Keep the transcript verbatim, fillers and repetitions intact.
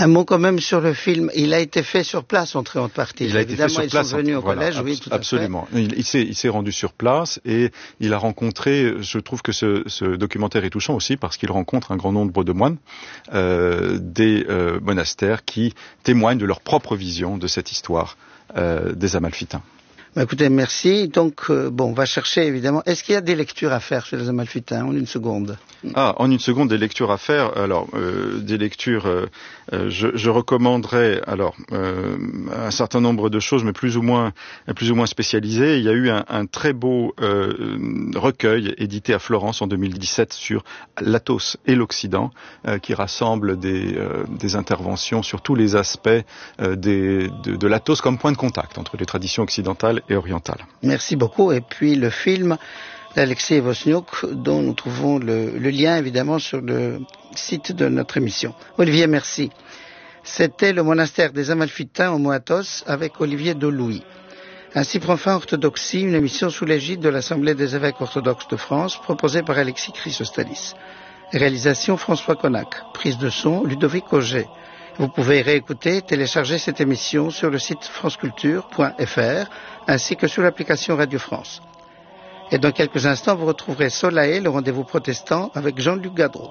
Un mot quand même sur le film. Il a été fait sur place en très grande partie. Il a été Évidemment, fait sur place. Ils sont venus au voilà, collège, abs- oui, tout à absolument. fait. Il, il s'est, il s'est rendu sur place et il a rencontré. Je trouve que ce, ce documentaire est touchant aussi parce qu'il rencontre un grand nombre de moines euh, des euh, monastères qui témoignent de leur propre vision de cette histoire euh, des Amalfitains. Bah, écoutez, merci. Donc, euh, bon, on va chercher évidemment. Est-ce qu'il y a des lectures à faire chez les Amalfitains en une seconde? Ah, en une seconde, des lectures à faire. Alors, euh, des lectures, euh, euh, je, je recommanderais alors euh, un certain nombre de choses, mais plus ou moins, plus ou moins spécialisées. Il y a eu un, un très beau euh, recueil édité à Florence en deux mille dix-sept sur l'Athos et l'Occident, euh, qui rassemble des, euh, des interventions sur tous les aspects euh, des, de, de l'Athos comme point de contact entre les traditions occidentales et orientales. Merci beaucoup. Et puis le film d'Alexei Vosniuk, dont nous trouvons le, le lien évidemment sur le site de notre émission. Olivier, merci. C'était le monastère des Amalfitains au Mont Athos avec Olivier Delouis. Ainsi prend fin Orthodoxie, une émission sous l'égide de l'Assemblée des évêques orthodoxes de France, proposée par Alexis Chrysostalis. Réalisation François Connac. Prise de son Ludovic Auger. Vous pouvez réécouter, télécharger cette émission sur le site franceculture point f r ainsi que sur l'application Radio France. Et dans quelques instants, vous retrouverez Solae, le rendez-vous protestant, avec Jean-Luc Gadreau.